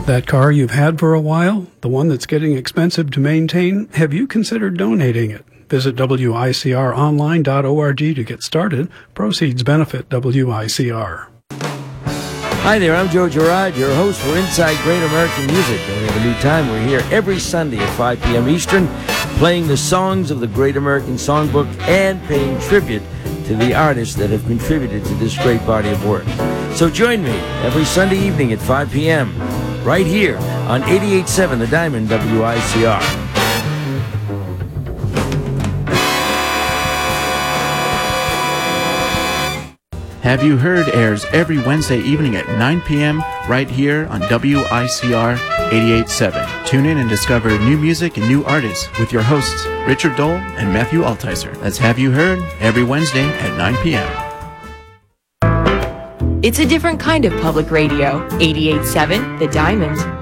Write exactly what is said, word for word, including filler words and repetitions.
That car you've had for a while, the one that's getting expensive to maintain, have you considered donating it? Visit W I C R online dot org to get started. Proceeds benefit W I C R. Hi there, I'm Joe Girard, your host for Inside Great American Music. And we have a new time. We're here every Sunday at five p.m. Eastern, playing the songs of the Great American Songbook and paying tribute to the artists that have contributed to this great body of work. So join me every Sunday evening at five p.m. right here on eighty-eight point seven The Diamond W I C R. Have You Heard airs every Wednesday evening at nine p.m. right here on W I C R eighty-eight point seven. Tune in and discover new music and new artists with your hosts Richard Dole and Matthew Altizer. That's Have You Heard every Wednesday at nine p.m. It's a different kind of public radio. eighty-eight point seven The Diamond.